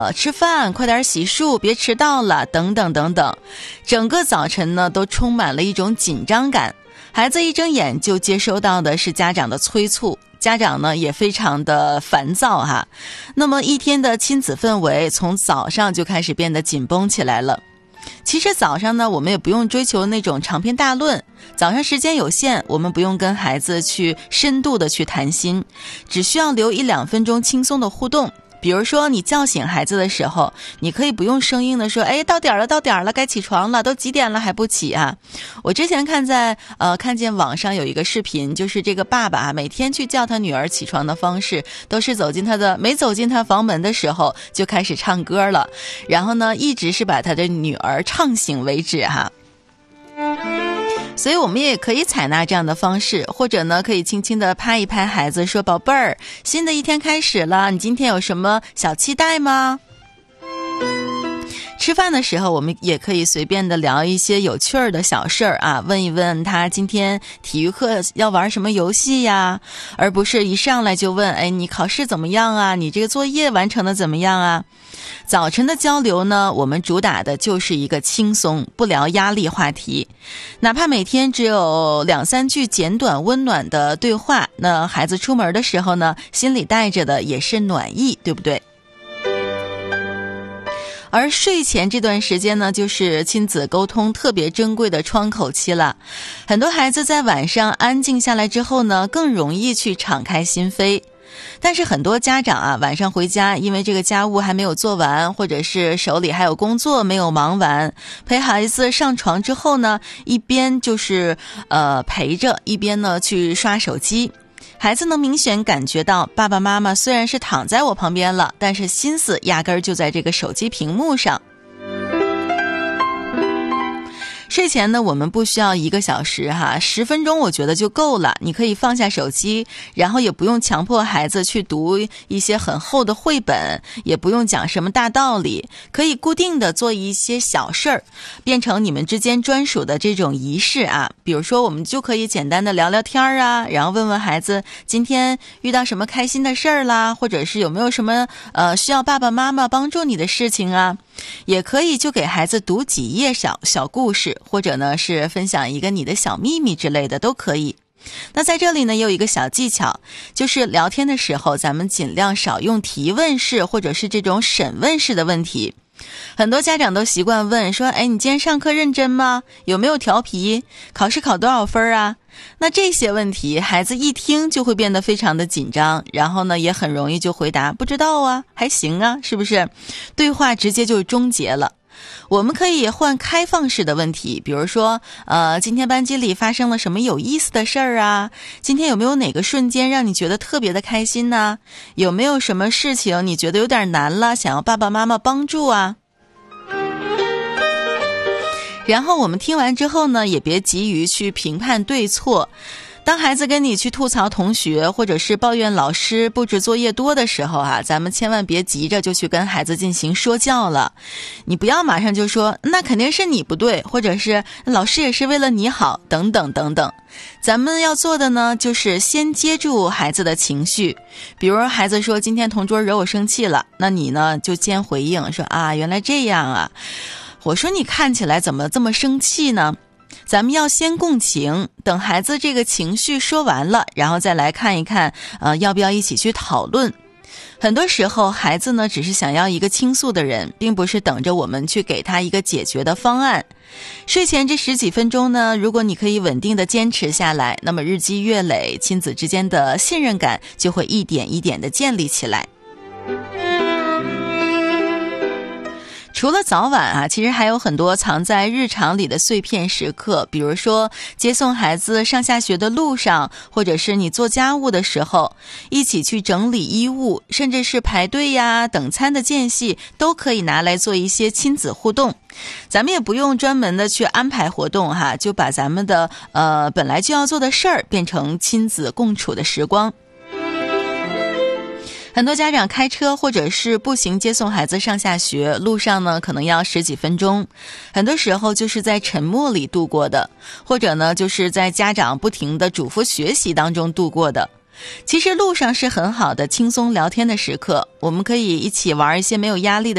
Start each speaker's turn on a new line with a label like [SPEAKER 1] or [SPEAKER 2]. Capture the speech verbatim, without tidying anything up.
[SPEAKER 1] 呃，吃饭，快点洗漱，别迟到了，等等等等。整个早晨呢，都充满了一种紧张感。孩子一睁眼就接收到的是家长的催促，家长呢也非常的烦躁哈。那么一天的亲子氛围从早上就开始变得紧绷起来了。其实早上呢，我们也不用追求那种长篇大论，早上时间有限，我们不用跟孩子去深度的去谈心，只需要留一两分钟轻松的互动。比如说你叫醒孩子的时候，你可以不用生硬的说，哎，到点了到点了，该起床了，都几点了还不起啊。我之前看在呃看见网上有一个视频，就是这个爸爸每天去叫他女儿起床的方式都是走进他的没走进他房门的时候就开始唱歌了，然后呢一直是把他的女儿唱醒为止哈。所以我们也可以采纳这样的方式，或者呢可以轻轻地拍一拍孩子，说宝贝儿，新的一天开始了，你今天有什么小期待吗？吃饭的时候我们也可以随便的聊一些有趣儿的小事儿啊，问一问他今天体育课要玩什么游戏呀，而不是一上来就问，哎，你考试怎么样啊，你这个作业完成的怎么样啊。早晨的交流呢，我们主打的就是一个轻松，不聊压力话题，哪怕每天只有两三句简短温暖的对话，那孩子出门的时候呢，心里带着的也是暖意，对不对？而睡前这段时间呢，就是亲子沟通特别珍贵的窗口期了。很多孩子在晚上安静下来之后呢，更容易去敞开心扉。但是很多家长啊，晚上回家，因为这个家务还没有做完，或者是手里还有工作没有忙完，陪孩子上床之后呢，一边就是呃陪着，一边呢去刷手机。孩子能明显感觉到爸爸妈妈虽然是躺在我旁边了，但是心思压根儿就在这个手机屏幕上。睡前呢，我们不需要一个小时哈，十分钟我觉得就够了。你可以放下手机，然后也不用强迫孩子去读一些很厚的绘本，也不用讲什么大道理，可以固定的做一些小事儿，变成你们之间专属的这种仪式啊。比如说我们就可以简单的聊聊天啊，然后问问孩子今天遇到什么开心的事儿啦，或者是有没有什么呃需要爸爸妈妈帮助你的事情啊。也可以就给孩子读几页小小故事，或者呢是分享一个你的小秘密之类的都可以。那在这里呢也有一个小技巧，就是聊天的时候咱们尽量少用提问式或者是这种审问式的问题。很多家长都习惯问说，哎，你今天上课认真吗？有没有调皮？考试考多少分啊？那这些问题孩子一听就会变得非常的紧张，然后呢也很容易就回答不知道啊，还行啊，是不是？对话直接就终结了。我们可以换开放式的问题，比如说呃，今天班级里发生了什么有意思的事儿啊？今天有没有哪个瞬间让你觉得特别的开心呢？有没有什么事情你觉得有点难了，想要爸爸妈妈帮助啊？然后我们听完之后呢，也别急于去评判对错。当孩子跟你去吐槽同学，或者是抱怨老师布置作业多的时候啊，咱们千万别急着就去跟孩子进行说教了。你不要马上就说那肯定是你不对，或者是老师也是为了你好，等等等等。咱们要做的呢，就是先接住孩子的情绪。比如孩子说今天同桌惹我生气了，那你呢就先回应说啊，原来这样啊，我说你看起来怎么这么生气呢？咱们要先共情，等孩子这个情绪说完了，然后再来看一看呃，要不要一起去讨论。很多时候孩子呢只是想要一个倾诉的人，并不是等着我们去给他一个解决的方案。睡前这十几分钟呢，如果你可以稳定的坚持下来，那么日积月累，亲子之间的信任感就会一点一点的建立起来。除了早晚啊，其实还有很多藏在日常里的碎片时刻，比如说接送孩子上下学的路上，或者是你做家务的时候，一起去整理衣物，甚至是排队呀、等餐的间隙，都可以拿来做一些亲子互动。咱们也不用专门的去安排活动哈，就把咱们的呃本来就要做的事儿变成亲子共处的时光。很多家长开车或者是步行接送孩子上下学，路上呢可能要十几分钟，很多时候就是在沉默里度过的，或者呢就是在家长不停的嘱咐学习当中度过的。其实路上是很好的轻松聊天的时刻，我们可以一起玩一些没有压力的